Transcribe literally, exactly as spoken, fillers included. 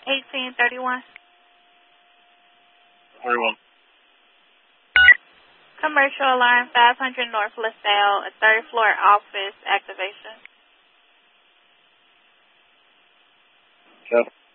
eighteen thirty-one. thirty-one. Commercial alarm five hundred North LaSalle, a third floor office activation. Yes.